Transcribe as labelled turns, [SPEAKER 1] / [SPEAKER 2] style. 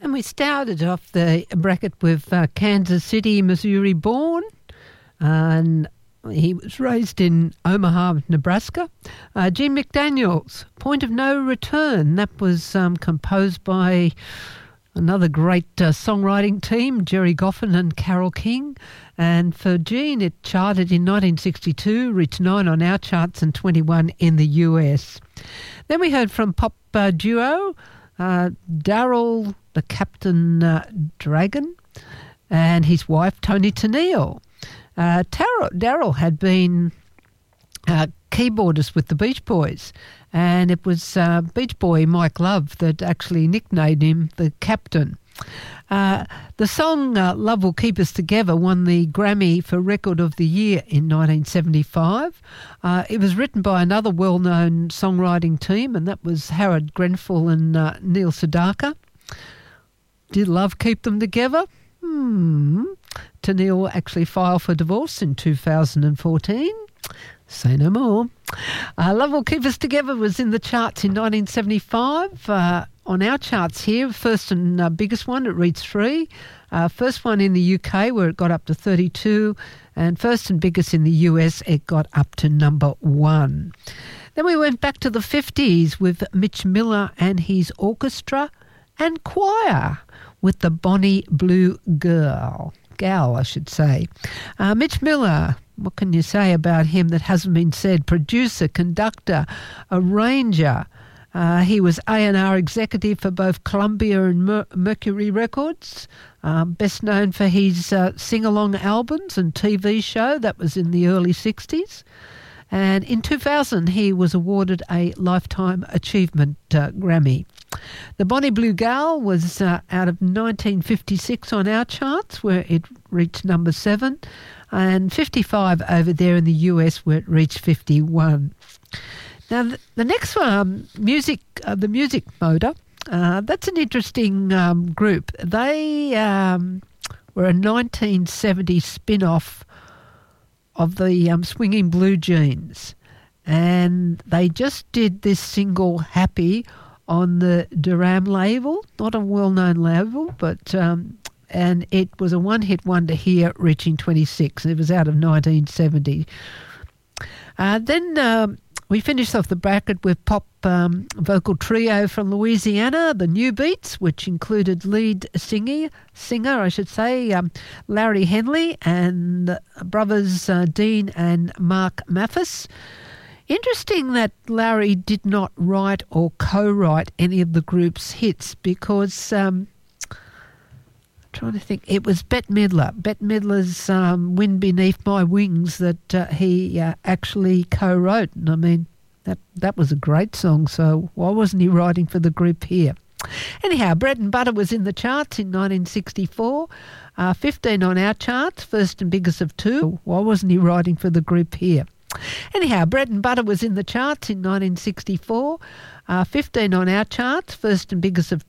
[SPEAKER 1] And we started off the bracket with Kansas City, Missouri born, and he was raised in Omaha, Nebraska. Gene McDaniels, Point of No Return. That was composed by another great songwriting team, Jerry Goffin and Carole King. And for Gene, it charted in 1962, reached 9 on our charts and 21 in the US. Then we heard from pop duo Daryl the Captain Dragon and his wife Toni Tennille. Daryl had been keyboardist with the Beach Boys, and it was Beach Boy Mike Love that actually nicknamed him the Captain. The song Love Will Keep Us Together won the Grammy for Record of the Year in 1975. It was written by another well-known songwriting team, and that was Howard Grenfell and Neil Sedaka. Did love keep them together? Tennille actually filed for divorce in 2014. Say no more. Love Will Keep Us Together was in the charts in 1975. On our charts here, first and biggest one, it reached 3. First one in the UK, where it got up to 32. And first and biggest in the US, it got up to number 1. Then we went back to the 50s with Mitch Miller and his orchestra and choir with the Bonnie Blue Gal, I should say. Mitch Miller, what can you say about him that hasn't been said? Producer, conductor, arranger. He was A&R executive for both Columbia and Mercury Records. Best known for his sing-along albums and TV show. That was in the early 60s. And in 2000, he was awarded a Lifetime Achievement Grammy. The Bonnie Blue Gal was out of 1956 on our charts, where it reached number 7, and 55 over there in the US, where it reached 51. Now, the next one, the Music Motor, that's an interesting group. They were a 1970 spin-off of the Swinging Blue Jeans, and they just did this single, Happy, on the Duran label, not a well-known label, but and it was a one-hit wonder here, reaching 26. It was out of 1970. Then we finished off the bracket with pop vocal trio from Louisiana, the New Beats, which included lead singer, Larry Henley, and brothers Dean and Mark Mathis. Interesting that Larry did not write or co-write any of the group's hits because, I'm trying to think, it was Bette Midler. Bette Midler's Wind Beneath My Wings that he actually co-wrote. And I mean, that was a great song, so why wasn't he writing for the group here? Anyhow, Bread and Butter was in the charts in 1964, 15 on our charts, first and biggest of 2. Why wasn't he writing for the group here? Anyhow, Bread and Butter was in the charts in 1964, 15 on our charts, first and biggest of